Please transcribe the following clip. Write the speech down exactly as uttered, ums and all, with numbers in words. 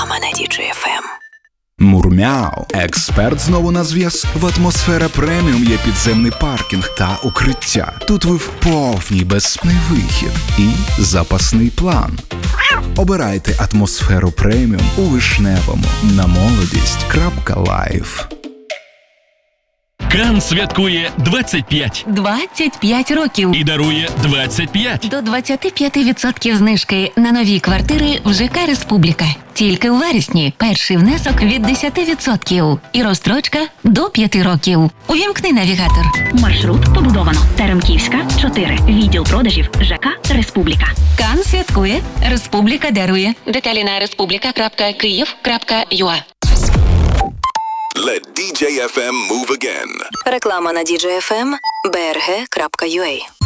Реклама на ді джей еф ем. Мурмяу. Експерт знову на зв'язку. В Атмосфера Преміум є підземний паркінг та укриття. Тут ви в повній безпечний вихід і запасний план. Обирайте Атмосферу Преміум у Вишневому на молодість крапка лайф. Кан святкує двадцять п'ять. двадцять п'ять років. І дарує двадцять п'ять. До двадцять п'ять відсотків знижки на нові квартири в ЖК «Республіка». Тільки у вересні перший внесок від десять відсотків і розстрочка до п'яти років. Увімкни навігатор. Маршрут побудовано. Теремківська, чотири. Відділ продажів ЖК «Республіка». Кан святкує, Республіка дарує. Деталі на республіка крапка київ крапка ю а. Let ді джей еф ем move again. Реклама на ді джей еф ем бе ер ге крапка ю а.